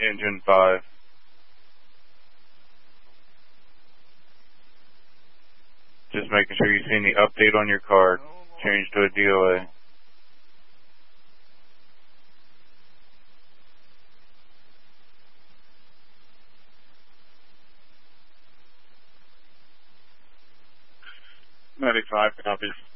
Engine 5. Just making sure you see any update on your card. Change to a DOA. Medic 5 copies.